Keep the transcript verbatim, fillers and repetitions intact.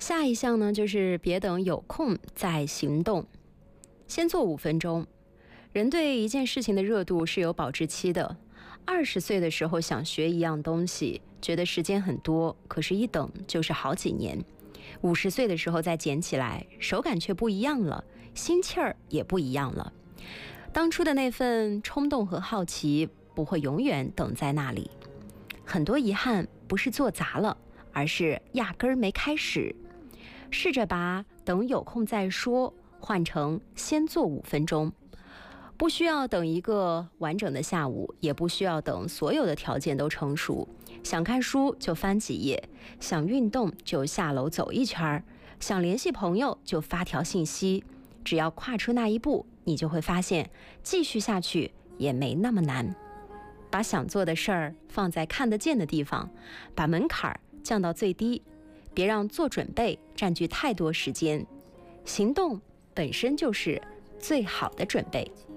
下一项呢，就是别等有空再行动，先做五分钟。人对一件事情的热度是有保质期的。二十岁的时候想学一样东西，觉得时间很多，可是一等就是好几年。五十岁的时候再捡起来，手感却不一样了，心气儿也不一样了。当初的那份冲动和好奇不会永远等在那里。很多遗憾不是做砸了，而是压根儿没开始。试着把等有空再说换成先做五分钟，不需要等一个完整的下午，也不需要等所有的条件都成熟。想看书就翻几页，想运动就下楼走一圈，想联系朋友就发条信息。只要跨出那一步，你就会发现继续下去也没那么难。把想做的事儿放在看得见的地方，把门槛降到最低，别让做准备占据太多时间。行动本身就是最好的准备。